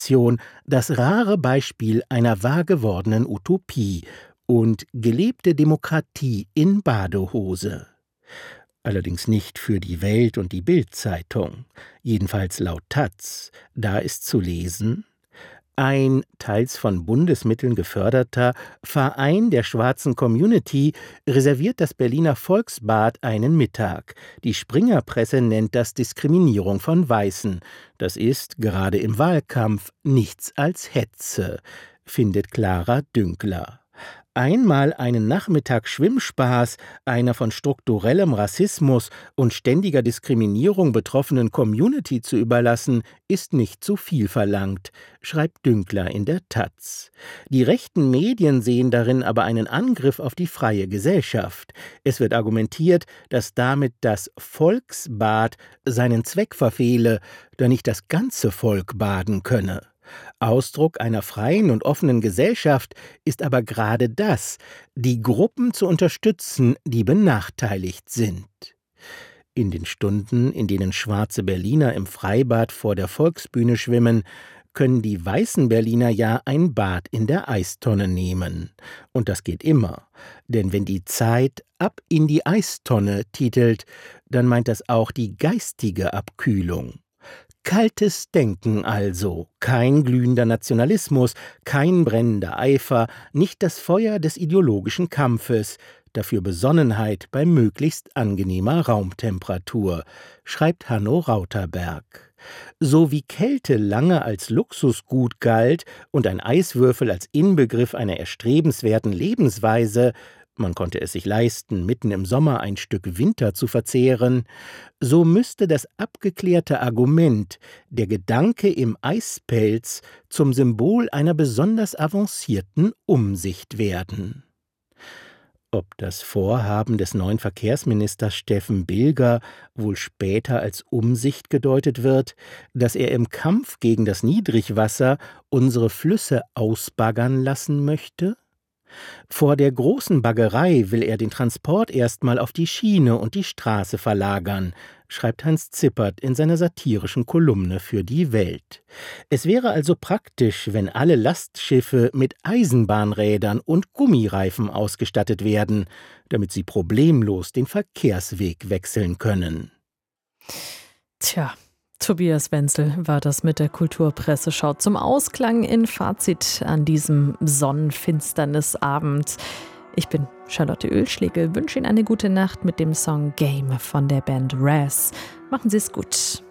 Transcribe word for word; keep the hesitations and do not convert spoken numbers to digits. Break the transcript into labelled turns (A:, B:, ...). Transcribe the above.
A: das rare Beispiel einer wahr gewordenen Utopie und gelebte Demokratie in Badehose. Allerdings nicht für die Welt und die Bild-Zeitung, jedenfalls laut taz. Da ist zu lesen: Ein teils von Bundesmitteln geförderter Verein der schwarzen Community reserviert das Berliner Volksbad einen Mittag. Die Springerpresse nennt das Diskriminierung von Weißen. Das ist, gerade im Wahlkampf, nichts als Hetze, findet Clara Dünkler. Einmal einen Nachmittag Schwimmspaß einer von strukturellem Rassismus und ständiger Diskriminierung betroffenen Community zu überlassen, ist nicht zu viel verlangt, schreibt Dünkler in der taz. Die rechten Medien sehen darin aber einen Angriff auf die freie Gesellschaft. Es wird argumentiert, dass damit das Volksbad seinen Zweck verfehle, da nicht das ganze Volk baden könne. Ausdruck einer freien und offenen Gesellschaft ist aber gerade das, die Gruppen zu unterstützen, die benachteiligt sind. In den Stunden, in denen schwarze Berliner im Freibad vor der Volksbühne schwimmen, können die weißen Berliner ja ein Bad in der Eistonne nehmen. Und das geht immer. Denn wenn die Zeit Ab in die Eistonne titelt, dann meint das auch die geistige Abkühlung. Kaltes Denken also, kein glühender Nationalismus, kein brennender Eifer, nicht das Feuer des ideologischen Kampfes, dafür Besonnenheit bei möglichst angenehmer Raumtemperatur, schreibt Hanno Rauterberg. So wie Kälte lange als Luxusgut galt und ein Eiswürfel als Inbegriff einer erstrebenswerten Lebensweise, man konnte es sich leisten, mitten im Sommer ein Stück Winter zu verzehren, so müsste das abgeklärte Argument, der Gedanke im Eispelz, zum Symbol einer besonders avancierten Umsicht werden. Ob das Vorhaben des neuen Verkehrsministers Steffen Bilger wohl später als Umsicht gedeutet wird, dass er im Kampf gegen das Niedrigwasser unsere Flüsse ausbaggern lassen möchte? Vor der großen Baggerei will er den Transport erstmal auf die Schiene und die Straße verlagern, schreibt Hans Zippert in seiner satirischen Kolumne für die Welt. Es wäre also praktisch, wenn alle Lastschiffe mit Eisenbahnrädern und Gummireifen ausgestattet werden, damit sie problemlos den Verkehrsweg wechseln können.
B: Tja. Tobias Wenzel war das mit der Kulturpresseschau zum Ausklang in Fazit an diesem Sonnenfinsternisabend. Ich bin Charlotte Oehlschlegel, wünsche Ihnen eine gute Nacht mit dem Song Game von der Band Raz. Machen Sie es gut.